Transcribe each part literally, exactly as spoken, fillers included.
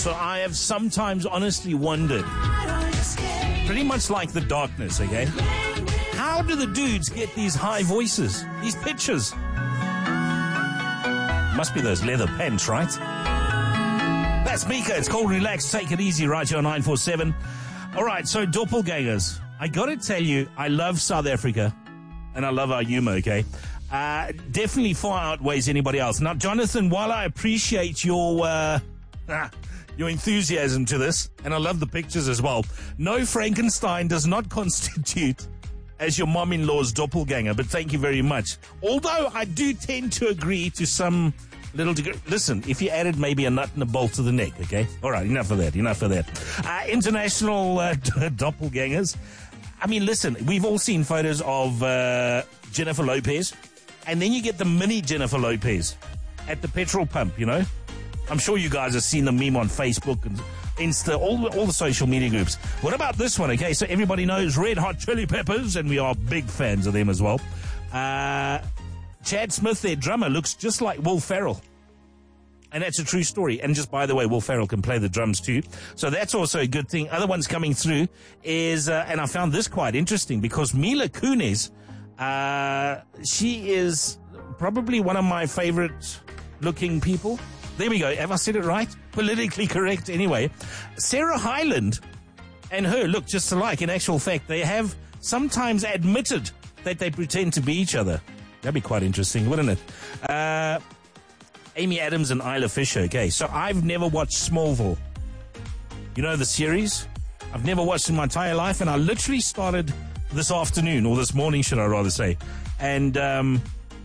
So I have sometimes honestly wondered, pretty much like The Darkness, okay? How do the dudes get these high voices, these pitches? Must be those leather pants, right? That's Mika. It's called Relax. Take it easy right here on nine four seven. All right, so doppelgangers. I got to tell you, I love South Africa, and I love our humor, okay? Uh, definitely far outweighs anybody else. Now, Jonathan, while I appreciate your uh, your enthusiasm to this, and I love the pictures as well, no, Frankenstein does not constitute as your mom-in-law's doppelganger, but thank you very much. Although I do tend to agree to some little degree. Listen, if you added maybe a nut and a bolt to the neck, okay? All right, enough of that, enough of that. Uh, international uh, doppelgangers. I mean, listen, we've all seen photos of uh, Jennifer Lopez, and then you get the mini Jennifer Lopez at the petrol pump, you know? I'm sure you guys have seen the meme on Facebook and Insta, all the, all the social media groups. What about this one, okay? So everybody knows Red Hot Chili Peppers, and we are big fans of them as well. Uh, Chad Smith, their drummer, looks just like Will Ferrell. And that's a true story. And just by the way, Will Ferrell can play the drums too. So that's also a good thing. Other ones coming through is, uh, and I found this quite interesting because Mila Kunis, uh, she is probably one of my favorite looking people. There we go. Have I said it right? Politically correct anyway. Sarah Hyland and her look just alike. In actual fact, they have sometimes admitted that they pretend to be each other. That'd be quite interesting, wouldn't it? Uh, Amy Adams and Isla Fisher. Okay, so I've never watched Smallville. You know the series? I've never watched it in my entire life, and I literally started this afternoon, or this morning, should I rather say. And um,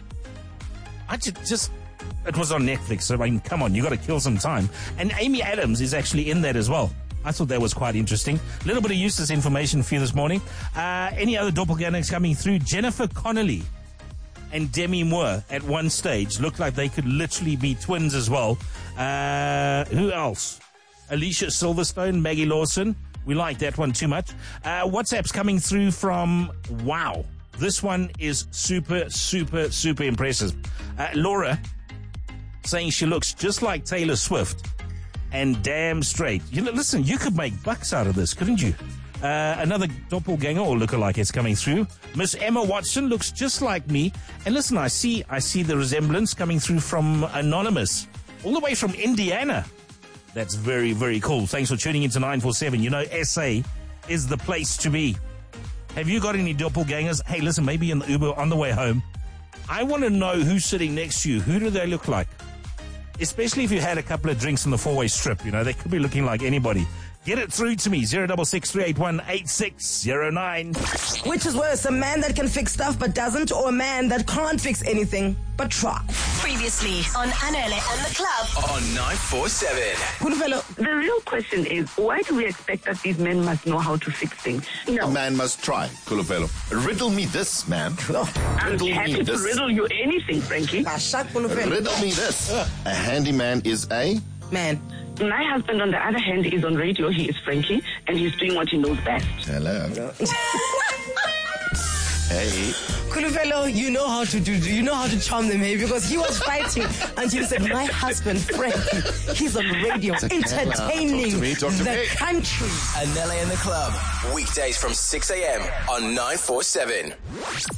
I just, just, it was on Netflix, so I mean, come on, you got to kill some time. And Amy Adams is actually in that as well. I thought that was quite interesting. A little bit of useless information for you this morning. Uh, any other doppelgangers coming through? Jennifer Connelly and Demi Moore at one stage looked like they could literally be twins as well. Uh, who else? Alicia Silverstone, Maggie Lawson. We like that one too much. Uh, WhatsApp's coming through from, wow, this one is super, super, super impressive. Uh, Laura saying she looks just like Taylor Swift and damn straight. You know, listen, you could make bucks out of this, couldn't you? Uh, another doppelganger or lookalike is coming through. Miss Emma Watson looks just like me. And listen, I see, I see the resemblance coming through from Anonymous, all the way from Indiana. That's very, very cool. Thanks for tuning into nine four seven. You know, S A is the place to be. Have you got any doppelgangers? Hey, listen, maybe in the Uber on the way home. I want to know who's sitting next to you. Who do they look like? Especially if you had a couple of drinks on the four-way strip. You know, they could be looking like anybody. Get it through to me, zero six six three eight one eight six zero nine. Which is worse, a man that can fix stuff but doesn't, or a man that can't fix anything but try? Previously on Anele and the Club on nine four seven. The real question is, why do we expect that these men must know how to fix things? No. A man must try, Kulufelo. Riddle me this, man. I'm Riddle happy me to this. riddle you anything, Frankie. Riddle me this. A handyman is a... Man. My husband, on the other hand, is on radio. He is Frankie, and he's doing what he knows best. Hello. Hey. Kulufelo, you know how to do, you know how to charm them, hey? Because he was fighting until he said, my husband, Frankie, he's on radio, entertaining Talk to me, talk to the me. country. Anele and the Club, weekdays from six a.m. on nine four seven.